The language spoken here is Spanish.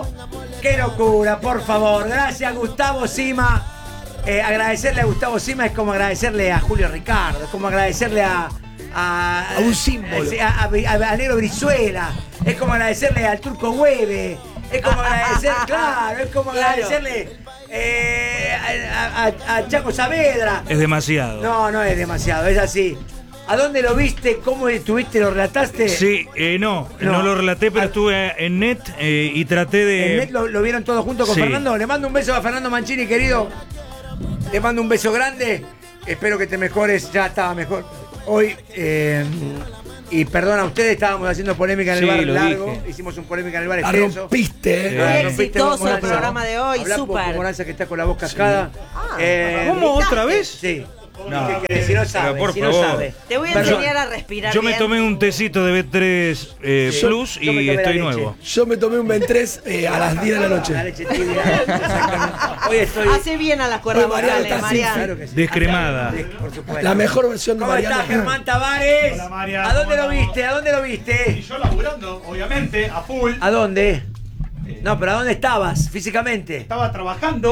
No, qué locura, por favor. Gracias, Gustavo Sima. Agradecerle a Gustavo Sima es como agradecerle a Julio Ricardo, es como agradecerle a un símbolo. A Negro Brizuela, es como agradecerle al Turco Hueve, es como agradecer, claro, es como agradecerle a Chaco Saavedra. Es demasiado. No es demasiado, es así. ¿A dónde lo viste? ¿Cómo estuviste? ¿Lo relataste? Sí, no lo relaté, pero estuve en net y traté de... ¿En net lo vieron todos junto con Fernando? Le mando un beso a Fernando Mancini, querido. Le mando un beso grande. Espero que te mejores. Ya estaba mejor hoy. Y perdona a ustedes, estábamos haciendo polémica en el bar largo. Dije. Hicimos un polémica en el bar extenso. Rompiste, Muy exitoso el programa de hoy, súper. Con Moranza, que está con la voz cascada. ¿Cómo otra vez? Sí. No, Si no sabe, por si no favor. sabe. Te voy a enseñar a respirar. Yo me bien. tomé un tecito de B3 Plus yo me y tomé la estoy leche. nuevo. Yo me tomé un Ben3 a las 10 de la La noche. leche tibia. Exactamente. Hoy estoy. Hace bien a las cuerdas Hoy Mariano vocales, está Mariano. Claro que sí. Descremada. Por supuesto. La mejor versión de ¿Cómo Mariano. estás, Germán Tavares? Hola, Mariano, ¿A dónde ¿cómo lo viste? ¿A dónde lo Y viste? yo laburando, obviamente, a full. ¿A dónde? No, pero ¿a dónde estabas físicamente? Estaba trabajando.